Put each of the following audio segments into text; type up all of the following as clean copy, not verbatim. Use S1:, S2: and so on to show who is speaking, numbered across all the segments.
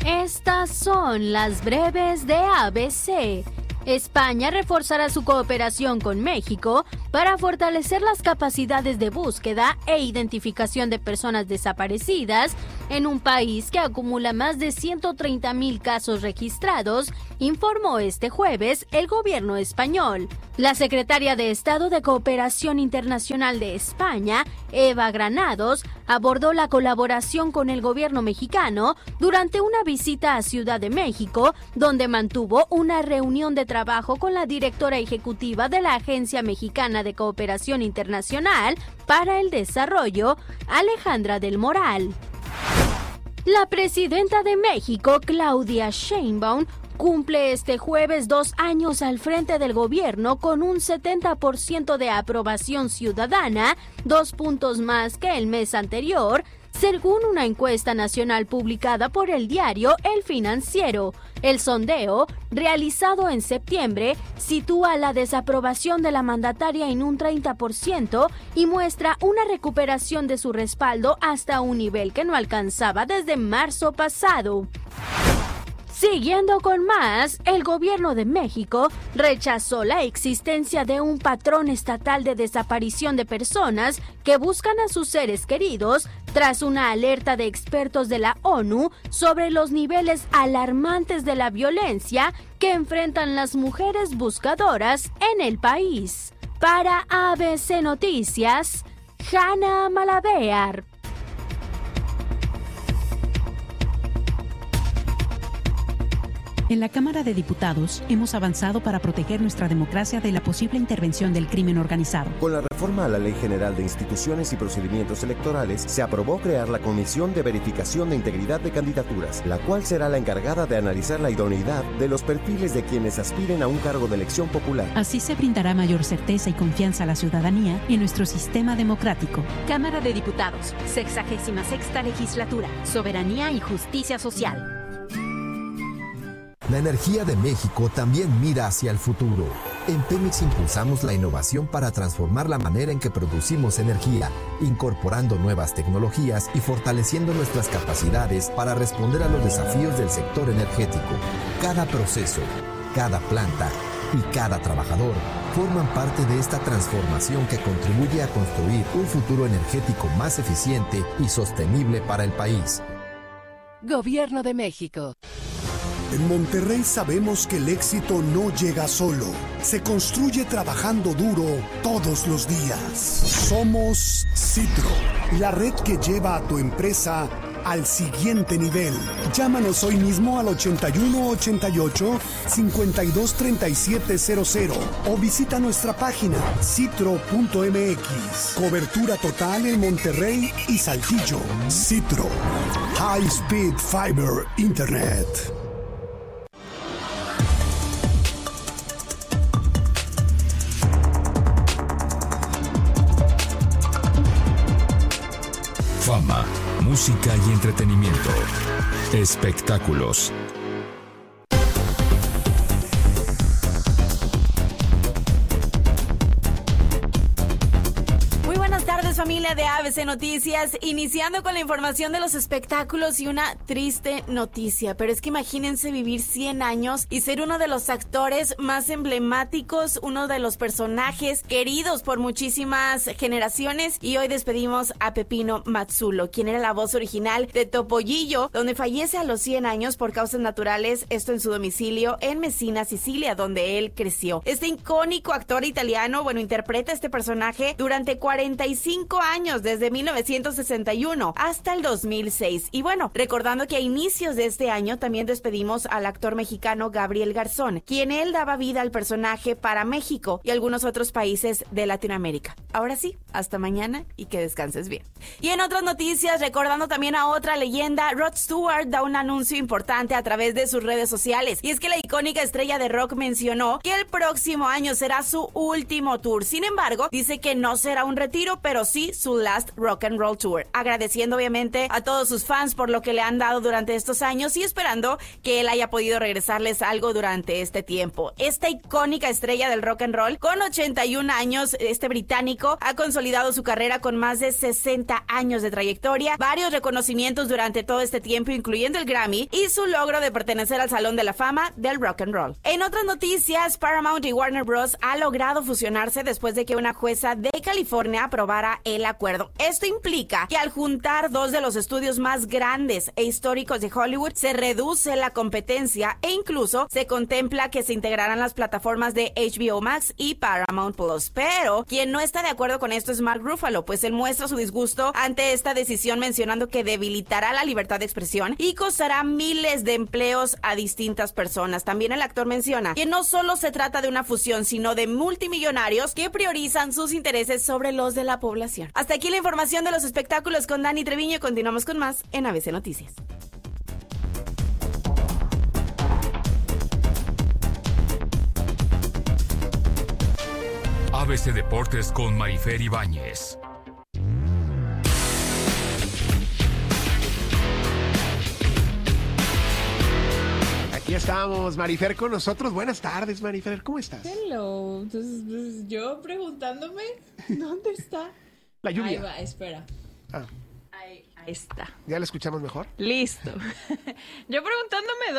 S1: Estas son las breves de ABC. España reforzará su cooperación con México para fortalecer las capacidades de búsqueda e identificación de personas desaparecidas en un país que acumula más de 130,000 casos registrados, informó este jueves el gobierno español. La secretaria de Estado de Cooperación Internacional de España, Eva Granados, abordó la colaboración con el gobierno mexicano durante una visita a Ciudad de México, donde mantuvo una reunión de trabajo con la directora ejecutiva de la Agencia Mexicana de Cooperación Internacional para el Desarrollo, Alejandra del Moral. La presidenta de México, Claudia Sheinbaum, cumple este jueves 2 años al frente del gobierno con un 70% de aprobación ciudadana, 2 puntos más que el mes anterior, según una encuesta nacional publicada por el diario El Financiero. El sondeo, realizado en septiembre, sitúa la desaprobación de la mandataria en un 30% y muestra una recuperación de su respaldo hasta un nivel que no alcanzaba desde marzo pasado. Siguiendo con más, el gobierno de México rechazó la existencia de un patrón estatal de desaparición de personas que buscan a sus seres queridos tras una alerta de expertos de la ONU sobre los niveles alarmantes de la violencia que enfrentan las mujeres buscadoras en el país. Para ABC Noticias, Hanna Malavear.
S2: En la Cámara de Diputados hemos avanzado para proteger nuestra democracia de la posible intervención del crimen organizado.
S3: Con la reforma a la Ley General de Instituciones y Procedimientos Electorales, se aprobó crear la Comisión de Verificación de Integridad de Candidaturas, la cual será la encargada de analizar la idoneidad de los perfiles de quienes aspiren a un cargo de elección popular.
S2: Así se brindará mayor certeza y confianza a la ciudadanía en nuestro sistema democrático.
S4: Cámara de Diputados, 66ª Legislatura, Soberanía y Justicia Social.
S5: La energía de México también mira hacia el futuro. En Pemex impulsamos la innovación para transformar la manera en que producimos energía, incorporando nuevas tecnologías y fortaleciendo nuestras capacidades para responder a los desafíos del sector energético. Cada proceso, cada planta y cada trabajador forman parte de esta transformación que contribuye a construir un futuro energético más eficiente y sostenible para el país.
S6: Gobierno de México.
S7: En Monterrey sabemos que el éxito no llega solo, se construye trabajando duro todos los días. Somos Citro, la red que lleva a tu empresa al siguiente nivel. Llámanos hoy mismo al 8188-523700 o visita nuestra página citro.mx. Cobertura total en Monterrey y Saltillo. Citro, High Speed Fiber Internet.
S8: Fama, música y entretenimiento. Espectáculos.
S9: Familia de ABC Noticias, iniciando con la información de los espectáculos y una triste noticia, pero es que imagínense vivir 100 años y ser uno de los actores más emblemáticos, uno de los personajes queridos por muchísimas generaciones, y hoy despedimos a Pepino Mazzulo, quien era la voz original de Topollillo, donde fallece a los 100 años por causas naturales, esto en su domicilio en Messina, Sicilia, donde él creció. Este icónico actor italiano, interpreta este personaje durante 45 años, desde 1961 hasta el 2006. Y recordando que a inicios de este año también despedimos al actor mexicano Gabriel Garzón, quien él daba vida al personaje para México y algunos otros países de Latinoamérica. Ahora sí, hasta mañana y que descanses bien. Y en otras noticias, recordando también a otra leyenda, Rod Stewart da un anuncio importante a través de sus redes sociales, y es que la icónica estrella de rock mencionó que el próximo año será su último tour. Sin embargo, dice que no será un retiro, pero sí sí su last rock and roll tour, agradeciendo obviamente a todos sus fans por lo que le han dado durante estos años y esperando que él haya podido regresarles algo durante este tiempo. Esta icónica estrella del rock and roll, con 81 años, este británico ha consolidado su carrera con más de 60 años de trayectoria, varios reconocimientos durante todo este tiempo, incluyendo el Grammy y su logro de pertenecer al Salón de la Fama del Rock and Roll. En otras noticias, Paramount y Warner Bros. Ha logrado fusionarse después de que una jueza de California aprobara el acuerdo. Esto implica que al juntar dos de los estudios más grandes e históricos de Hollywood, se reduce la competencia e incluso se contempla que se integrarán las plataformas de HBO Max y Paramount Plus. Pero quien no está de acuerdo con esto es Mark Ruffalo, pues él muestra su disgusto ante esta decisión, mencionando que debilitará la libertad de expresión y costará miles de empleos a distintas personas. También el actor menciona que no solo se trata de una fusión, sino de multimillonarios que priorizan sus intereses sobre los de la población. Hasta aquí la información de los espectáculos con Dani Treviño. Continuamos con más en ABC Noticias.
S8: ABC Deportes con Marifer Ibáñez.
S10: Aquí estamos, Marifer con nosotros. Buenas tardes, Marifer, ¿cómo estás?
S11: Hello. Entonces, yo preguntándome, ¿dónde está?
S10: La lluvia.
S11: Ahí va, espera. Ahí está.
S10: ¿Ya la escuchamos mejor?
S11: Listo. Yo preguntándome,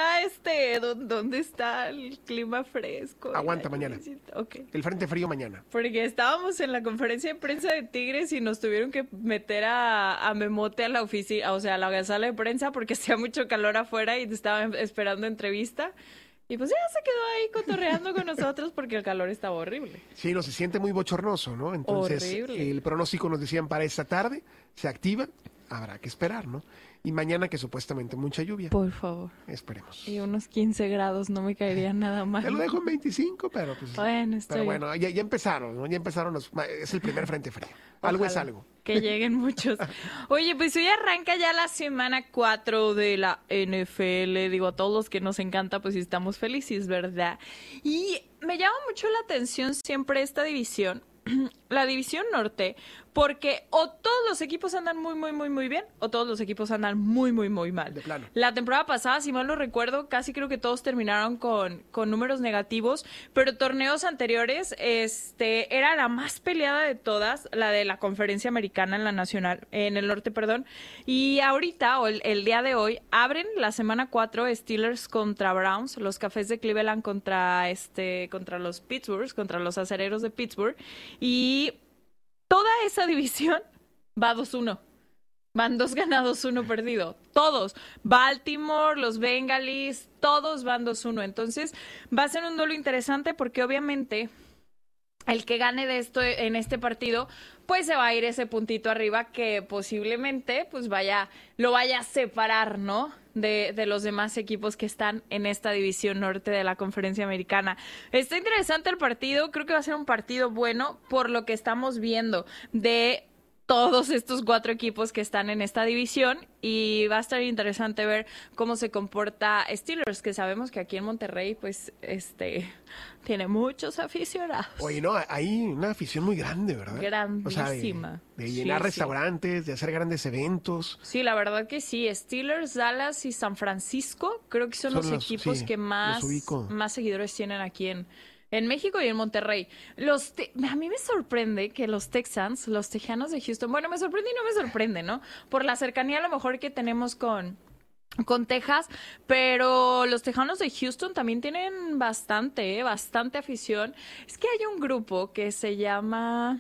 S11: ¿dónde está el clima fresco?
S10: Aguanta mañana.
S11: Okay.
S10: El frente frío mañana.
S11: Porque estábamos en la conferencia de prensa de Tigres y nos tuvieron que meter a Memote a la oficina, o sea, a la sala de prensa porque hacía mucho calor afuera y estaban esperando entrevista. Y pues ya se quedó ahí cotorreando con nosotros porque el calor estaba horrible.
S10: Sí, no, se siente muy bochornoso, ¿no? Entonces, horrible. El pronóstico nos decían para esta tarde, se activa, habrá que esperar, ¿no? Y mañana que supuestamente mucha lluvia.
S11: Por favor.
S10: Esperemos.
S11: Y unos 15 grados, no me caería nada mal.
S10: Te lo dejo en 25, pero pues...
S11: Bueno,
S10: pero bueno, ya empezaron, ¿no? Ya empezaron es el primer frente frío. Algo es algo.
S11: Que lleguen muchos. Oye, pues hoy arranca ya la semana 4 de la NFL. Digo, a todos los que nos encanta, pues estamos felices, ¿verdad? Y me llama mucho la atención siempre esta división, la división norte, porque o todos los equipos andan muy, muy, muy, muy bien, o todos los equipos andan muy, muy, muy mal.
S10: De plano.
S11: La temporada pasada, si mal no recuerdo, casi creo que todos terminaron con números negativos, pero torneos anteriores, era la más peleada de todas, la de la conferencia americana en la nacional, en el norte, perdón, y ahorita, o el día de hoy, abren la semana 4, Steelers contra Browns, los Cafés de Cleveland contra los Pittsburgh, contra los Acereros de Pittsburgh, y toda esa división va 2-1. Van 2 ganados, 1 perdido. Todos. Baltimore, los Bengalis, todos van 2-1. Entonces, va a ser un duelo interesante porque obviamente el que gane de esto en este partido, pues se va a ir ese puntito arriba que posiblemente pues lo vaya a separar, ¿no? De los demás equipos que están en esta división norte de la conferencia americana. Está interesante el partido, creo que va a ser un partido bueno por lo que estamos viendo de todos estos 4 equipos que están en esta división y va a estar interesante ver cómo se comporta Steelers, que sabemos que aquí en Monterrey pues tiene muchos aficionados.
S10: Oye, no, hay una afición muy grande, ¿verdad?
S11: Grandísima.
S10: O sea, de llenar restaurantes, de hacer grandes eventos.
S11: Sí, la verdad que sí. Steelers, Dallas y San Francisco creo que son los equipos que más seguidores tienen aquí en México y en Monterrey. A mí me sorprende que los Texans, los Tejanos de Houston, bueno, me sorprende y no me sorprende, ¿no? Por la cercanía a lo mejor que tenemos con Texas, pero los Tejanos de Houston también tienen bastante afición. Es que hay un grupo que se llama...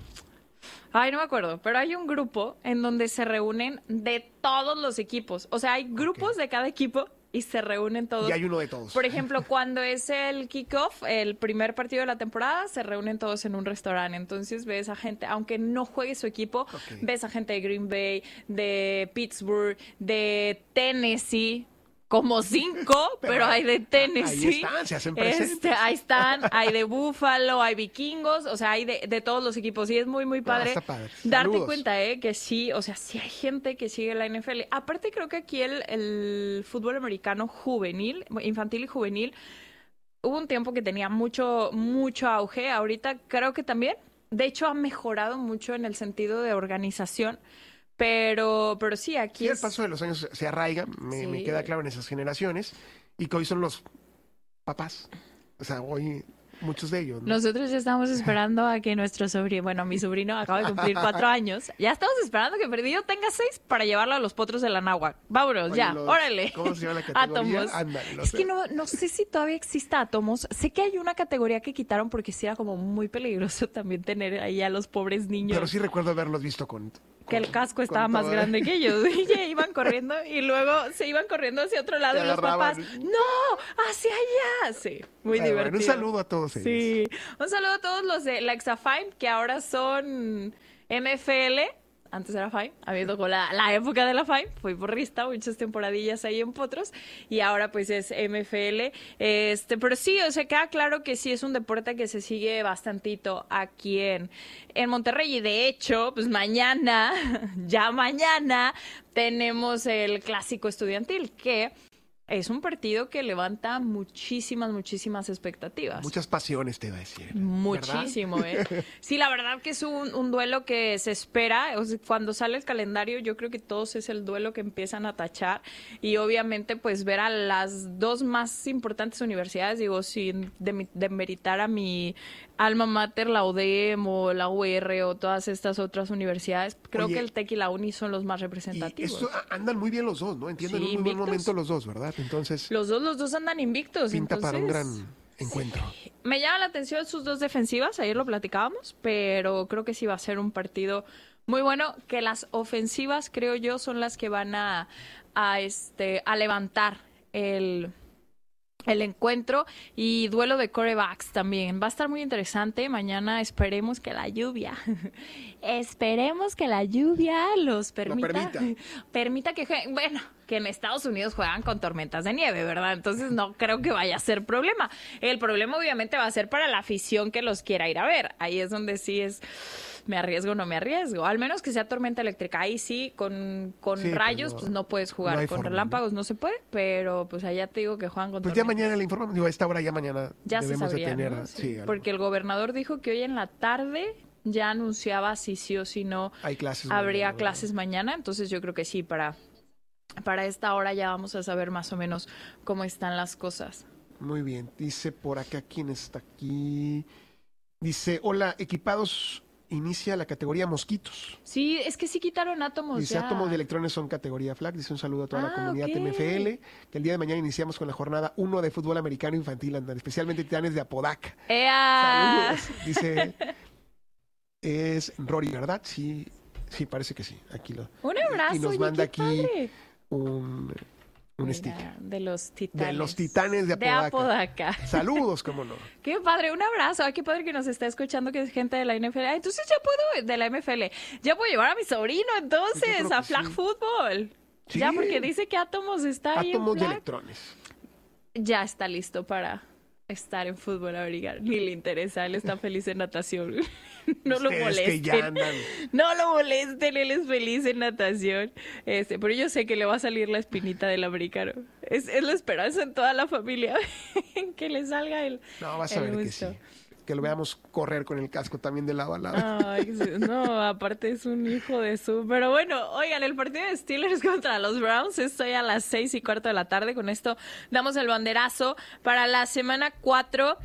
S11: Ay, no me acuerdo, pero hay un grupo en donde se reúnen de todos los equipos. O sea, hay grupos de cada equipo y se reúnen todos.
S10: Y hay uno de todos.
S11: Por ejemplo, cuando es el kickoff, el primer partido de la temporada, se reúnen todos en un restaurante. Entonces ves a gente, aunque no juegue su equipo, ves a gente de Green Bay, de Pittsburgh, de Tennessee, como 5, pero hay de Tennessee.
S10: Ahí están, se hacen presentes.
S11: Ahí están, hay de Buffalo, hay vikingos, o sea, hay de todos los equipos. Y es muy, muy padre, darte cuenta, que sí, o sea, sí hay gente que sigue la NFL. Aparte, creo que aquí el fútbol americano juvenil, infantil y juvenil, hubo un tiempo que tenía mucho auge. Ahorita creo que también. de hecho ha mejorado mucho en el sentido de organización, pero sí, aquí
S10: el paso de los años se arraiga, me queda claro en esas generaciones, y que hoy son los papás, o sea, hoy muchos de ellos, ¿no?
S11: Nosotros ya estamos esperando a que nuestro sobrino, bueno, mi sobrino acaba de cumplir 4 años, ya estamos esperando que Perdido tenga 6 para llevarlo a los potros de la náhuatl. Vámonos, ya, órale.
S10: ¿Cómo se llama la categoría?
S11: Átomos.
S10: Ándale,
S11: Es que no sé si todavía exista Átomos. Sé que hay una categoría que quitaron porque sí era como muy peligroso también tener ahí a los pobres niños.
S10: Pero sí recuerdo haberlos visto con
S11: que el casco estaba más grande que ellos. Y ya iban corriendo y luego se iban corriendo hacia otro lado y los papás, ¡no! ¡Hacia allá! Sí, muy divertido.
S10: Bueno, un saludo a todos ellos.
S11: Sí, un saludo a todos los de la Exafime, que ahora son MFL. Antes era Fime, había tocado la época de la Fime, fui porrista, muchas temporadillas ahí en Potros, y ahora pues es MFL. Pero sí, o sea, queda claro que sí es un deporte que se sigue bastantito aquí en Monterrey, y de hecho, pues mañana tenemos el Clásico Estudiantil, que es un partido que levanta muchísimas expectativas.
S10: Muchas pasiones, te iba a decir.
S11: Muchísimo, ¿verdad? Sí, la verdad que es un duelo que se espera. O sea, cuando sale el calendario, yo creo que todos es el duelo que empiezan a tachar. Y obviamente, pues, ver a las dos más importantes universidades, digo, sin demeritar a mi alma mater, la UDEM o la UR o todas estas otras universidades, creo que el TEC y la UNI son los más representativos.
S10: Y esto andan muy bien los dos, ¿no? Entiendo, sí, en un muy buen momento los dos, ¿verdad? Entonces
S11: los dos andan invictos.
S10: Pinta para un gran encuentro.
S11: Sí. Me llama la atención sus dos defensivas, ayer lo platicábamos, pero creo que sí va a ser un partido muy bueno, que las ofensivas, creo yo, son las que van a levantar el encuentro, y duelo de quarterbacks también. Va a estar muy interesante. Mañana esperemos que la lluvia los permita que jueguen. Bueno, que en Estados Unidos juegan con tormentas de nieve, ¿verdad? Entonces no creo que vaya a ser problema. El problema obviamente va a ser para la afición que los quiera ir a ver. Ahí es donde sí es... ¿Me arriesgo o no me arriesgo? Al menos que sea tormenta eléctrica. Ahí sí, con rayos, pues no puedes jugar. No con forma, relámpagos no se puede, pero pues allá te digo que juegan con tormentas.
S10: Ya mañana le informan, digo, a esta hora ya mañana
S11: ya
S10: debemos
S11: se sabría,
S10: de tener...
S11: ¿no? Sí, porque el gobernador dijo que hoy en la tarde ya anunciaba si sí o si no habría clases mañana. Entonces yo creo que sí, para esta hora ya vamos a saber más o menos cómo están las cosas.
S10: Muy bien. Dice por acá, ¿quién está aquí? Dice, hola, equipados... Inicia la categoría mosquitos.
S11: Sí, es que sí quitaron átomos.
S10: Dice,
S11: ya.
S10: Átomos de electrones son categoría flag. Dice un saludo a toda la comunidad MFL. Que el día de mañana iniciamos con la jornada 1 de fútbol americano infantil, especialmente Titanes de Apodaca.
S11: Saludos.
S10: Dice, es Rory, ¿verdad? Sí, parece que sí. Aquí
S11: un abrazo.
S10: Y nos manda aquí
S11: padre.
S10: un sticker.
S11: De los Titanes.
S10: De los Titanes de Apodaca. Saludos, cómo no.
S11: Qué padre, un abrazo. Ay, qué padre que nos está escuchando, que es gente de la NFL. Ay, entonces ya puedo, de la MFL, ya puedo llevar a mi sobrino entonces a flag football. Sí. Ya, porque dice que Átomos está ahí.
S10: Átomos de electrones.
S11: Ya está listo para estar en fútbol americano. Ni le interesa, él está feliz en natación. No lo molesten.
S10: Que ya andan.
S11: No lo molesten, él es feliz en natación. Pero yo sé que le va a salir la espinita del americano. Es la esperanza en toda la familia en que le salga el
S10: No, vas a ver que sí. Que lo veamos correr con el casco también de lado a lado.
S11: Ay, no, aparte es un hijo de su... Pero bueno, oigan, el partido de Steelers contra los Browns es hoy a las 6:15 de la tarde. Con esto damos el banderazo para la semana 4.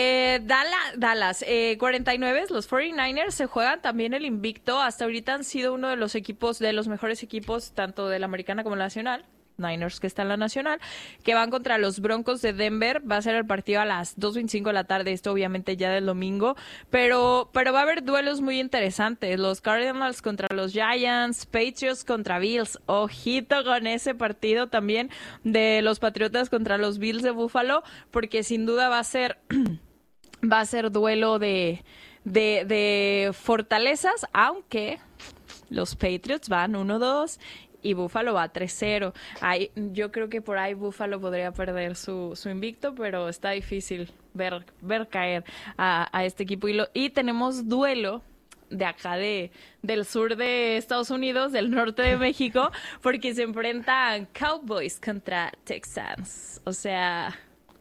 S11: Dallas, 49, los 49ers se juegan también el invicto. Hasta ahorita han sido uno de los equipos, de los mejores equipos, tanto de la americana como la nacional. Niners, que está en la nacional, que van contra los Broncos de Denver. Va a ser el partido a las 2:25 de la tarde, esto obviamente ya del domingo, pero va a haber duelos muy interesantes. Los Cardinals contra los Giants, Patriots contra Bills. Ojito con ese partido también de los Patriotas contra los Bills de Buffalo, porque sin duda va a ser duelo de fortalezas, aunque los Patriots van 1-2 y Buffalo va 3-0. Yo creo que por ahí Buffalo podría perder su invicto, pero está difícil ver caer a este equipo. Y tenemos duelo de acá del sur de Estados Unidos, del norte de México, porque se enfrentan Cowboys contra Texans. O sea,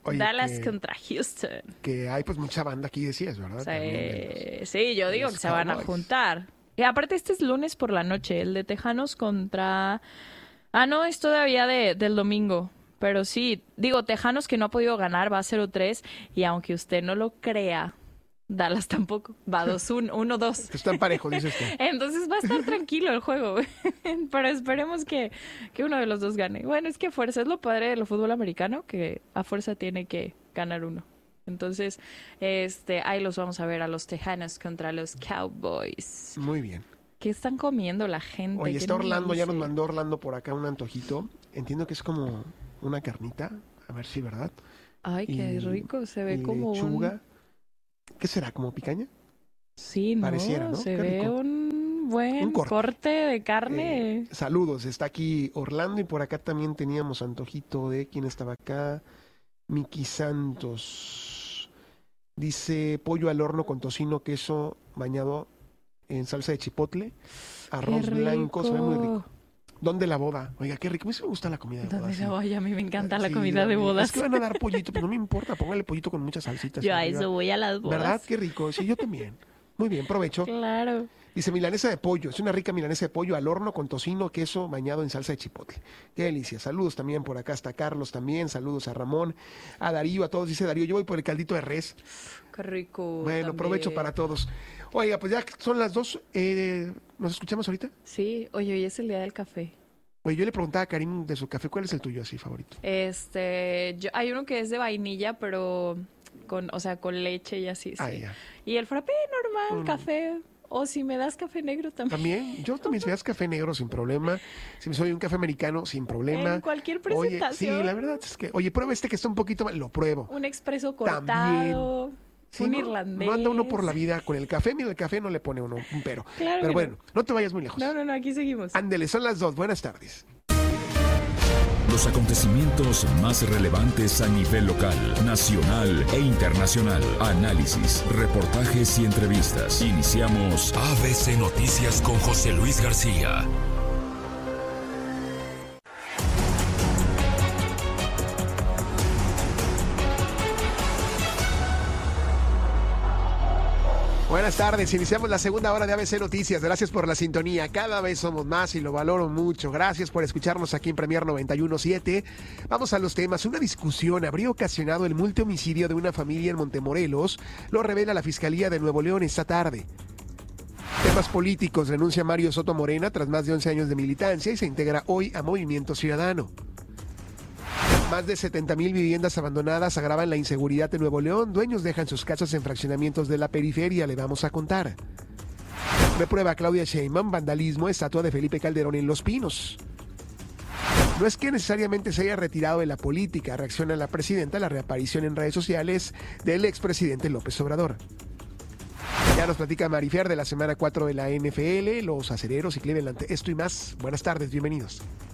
S10: Oye,
S11: Dallas contra Houston.
S10: Que hay pues mucha banda aquí, decías, ¿verdad?
S11: Sí, yo digo que se van a juntar. Y aparte este es lunes por la noche, el de Tejanos contra... no, es todavía del domingo. Pero sí, digo, Tejanos que no ha podido ganar va 0-3 y aunque usted no lo crea, Dallas tampoco, va 2-1, 1-2.
S10: Están parejos, dices tú.
S11: Entonces va a estar tranquilo el juego, pero esperemos que uno de los dos gane. Bueno, es que a fuerza, es lo padre del fútbol americano, que a fuerza tiene que ganar uno. Entonces, ahí los vamos a ver a los Tejanos contra los Cowboys.
S10: Muy bien.
S11: ¿Qué están comiendo la gente?
S10: Oye, está Orlando, ya nos mandó Orlando por acá un antojito. Entiendo que es como una carnita, a ver si, ¿verdad?
S11: Ay, qué rico, se ve como
S10: lechuga. ¿Qué será? ¿Como picaña?
S11: Sí, no,
S10: pareciera, ¿no?
S11: Se ve un buen corte de carne.
S10: Saludos, está aquí Orlando y por acá también teníamos antojito de... ¿Quién estaba acá? Miki Santos. Dice pollo al horno con tocino, queso bañado en salsa de chipotle, arroz blanco, se ve muy rico. ¿Dónde la boda? Oiga, qué rico. A mí sí me gusta la comida de boda.
S11: ¿Dónde la boda? A mí me encanta la comida de bodas.
S10: Es que van a dar pollito, pero no me importa. Póngale pollito con muchas salsitas.
S11: Yo a eso voy a las bodas.
S10: ¿Verdad? Qué rico. Sí, yo también. Muy bien, provecho.
S11: Claro.
S10: Dice milanesa de pollo. Es una rica milanesa de pollo al horno con tocino, queso bañado en salsa de chipotle. Qué delicia. Saludos también por acá. Está Carlos también. Saludos a Ramón, a Darío, a todos. Dice Darío, yo voy por el caldito de res.
S11: Qué rico.
S10: Bueno,
S11: también.
S10: Provecho para todos. Oiga, pues ya son las 2. ¿Nos escuchamos ahorita?
S11: Sí. Oye, hoy es el día del café.
S10: Oye, yo le preguntaba a Karim de su café, ¿cuál es el tuyo así favorito?
S11: Hay uno que es de vainilla, pero con leche y así. Sí.
S10: Ya.
S11: Y el frappé normal, café. O si me das café negro también.
S10: También, yo también, si me das café negro sin problema. Si me soy un café americano sin problema.
S11: En cualquier presentación.
S10: Oye, sí, la verdad es que, prueba que está un poquito mal, lo pruebo.
S11: Un expreso cortado.
S10: También. Sí,
S11: un irlandés.
S10: No anda uno por la vida con el café. Mira, el café no le pone uno un pero.
S11: Claro.
S10: Pero bueno, no te vayas muy lejos.
S11: No, aquí seguimos.
S10: Ándele, son las 2. Buenas tardes.
S8: Los acontecimientos más relevantes a nivel local, nacional e internacional. Análisis, reportajes y entrevistas. Iniciamos ABC Noticias con José Luis García.
S10: Buenas tardes, iniciamos la segunda hora de ABC Noticias. Gracias por la sintonía, cada vez somos más y lo valoro mucho. Gracias por escucharnos aquí en Premier 91.7. Vamos a los temas. Una discusión habría ocasionado el multihomicidio de una familia en Montemorelos, lo revela la Fiscalía de Nuevo León esta tarde. Temas políticos, renuncia Mario Soto Morena tras más de 11 años de militancia y se integra hoy a Movimiento Ciudadano. Más de 70,000 viviendas abandonadas agravan la inseguridad de Nuevo León. Dueños dejan sus casas en fraccionamientos de la periferia. Le vamos a contar. Reprueba Claudia Sheinbaum vandalismo, estatua de Felipe Calderón en Los Pinos. No es que necesariamente se haya retirado de la política, reacciona la presidenta a la reaparición en redes sociales del expresidente López Obrador. Ya nos platica Marifer de la semana 4 de la NFL, los acereros y Cleveland. Esto y más. Buenas tardes, bienvenidos.